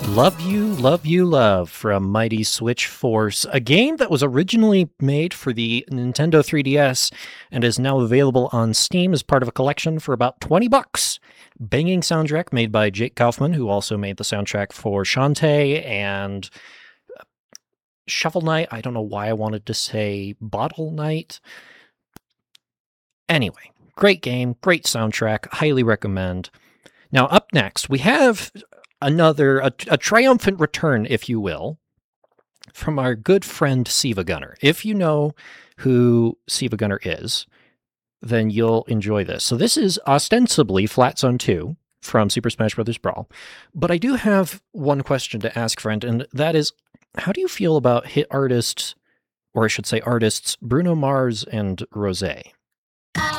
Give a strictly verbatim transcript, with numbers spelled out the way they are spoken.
Love You, Love You, Love from Mighty Switch Force, a game that was originally made for the Nintendo three D S and is now available on Steam as part of a collection for about twenty bucks. Banging soundtrack made by Jake Kaufman, who also made the soundtrack for Shantae and Shovel Knight. I don't know why I wanted to say Bottle Knight. Anyway, great game, great soundtrack, highly recommend. Now, up next, we have another, a, a triumphant return, if you will, from our good friend Siva Gunner. If you know who Siva Gunner is, then you'll enjoy this. So this is ostensibly Flat Zone two from Super Smash Bros. Brawl. But I do have one question to ask, friend, and that is, how do you feel about hit artists, or I should say artists, Bruno Mars and Rosé?